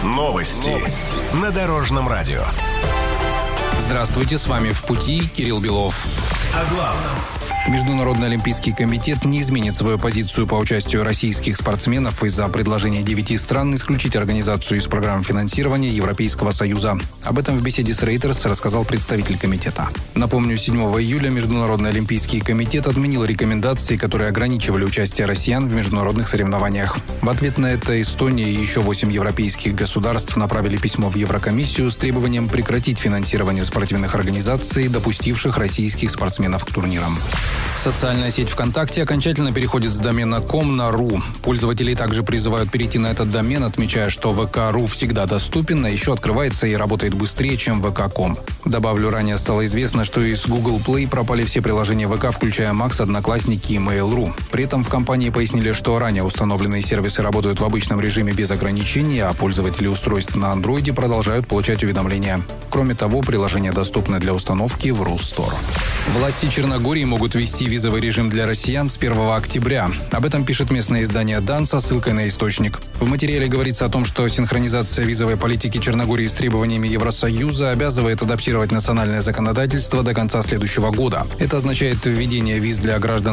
Новости на Дорожном радио. Здравствуйте, с вами «В пути» Кирилл Белов. О главном. Международный олимпийский комитет не изменит свою позицию по участию российских спортсменов из-за предложения 9 стран исключить организацию из программ финансирования Европейского Союза. Об этом в беседе с Reuters рассказал представитель комитета. Напомню, 7 июля Международный олимпийский комитет отменил рекомендации, которые ограничивали участие россиян в международных соревнованиях. В ответ на это Эстония и еще 8 европейских государств направили письмо в Еврокомиссию с требованием прекратить финансирование спортивных организаций, допустивших российских спортсменов к турнирам. Социальная сеть ВКонтакте окончательно переходит с домена .com на .ru. Пользователи также призывают перейти на этот домен, отмечая, что ВК.ру всегда доступен, а еще открывается и работает быстрее, чем ВК.ком. Добавлю, ранее стало известно, что из Google Play пропали все приложения ВК, включая Макс, Одноклассники и Mail.ru. При этом в компании пояснили, что ранее установленные сервисы работают в обычном режиме без ограничений, а пользователи устройств на Android продолжают получать уведомления. Кроме того, приложения доступны для установки в Русстор. Власти Черногории могут ввести визовый режим для россиян с 1 октября. Об этом пишет местное издание «Дан» со ссылкой на источник. В материале говорится о том, что синхронизация визовой политики Черногории с требованиями Евросоюза обязывает адаптировать национальное законодательство до конца следующего года. Это означает введение виз для граждан